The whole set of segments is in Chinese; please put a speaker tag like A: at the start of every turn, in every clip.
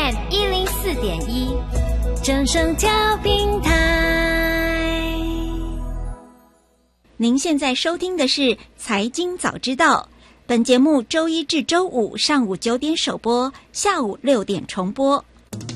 A: FM 104.1，正声调频台。
B: 您现在收听的是财经早知道，本节目周一至周五上午9点首播，下午6点重播。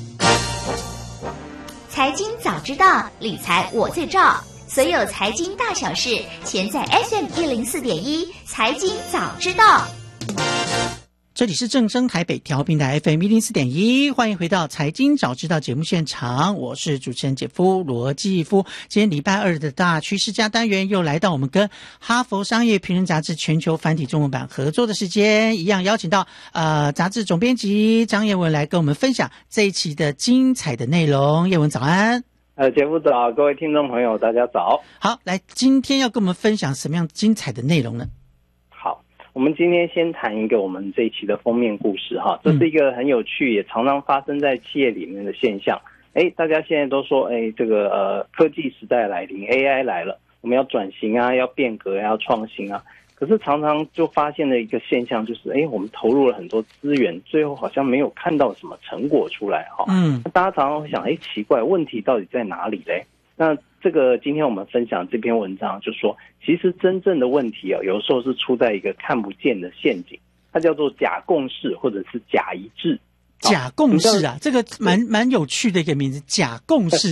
C: 财经早知道，理财我最照，所有财经大小事，全在 FM 104.1财经早知道。
D: 这里是正声台北调频台 FM 104.1，欢迎回到财经早知道节目现场，我是主持人姐夫罗继夫。今天礼拜二的大趋势加单元又来到我们跟哈佛商业评论杂志全球繁体中文版合作的时间，一样邀请到杂志总编辑张彦文来跟我们分享这一期的精彩的内容。彦文早安。
E: 姐夫早，各位听众朋友大家早。
D: 好，来，今天要跟我们分享什么样精彩的内容呢？
E: 好，我们今天先谈一个我们这一期的封面故事哈，这是一个很有趣也常常发生在企业里面的现象。大家现在都说这个科技时代来临， AI 来了，我们要转型啊，要变革啊，要创新啊。可是常常就发现了一个现象，就是我们投入了很多资源，最后好像没有看到什么成果出来哈。大家常常会想，奇怪，问题到底在哪里嘞？那这个今天我们分享这篇文章，就说其实真正的问题有的时候是出在一个看不见的陷阱，它叫做假共识或者是假一致。
D: 假共识啊，这个蛮有趣的一个名字，假共识。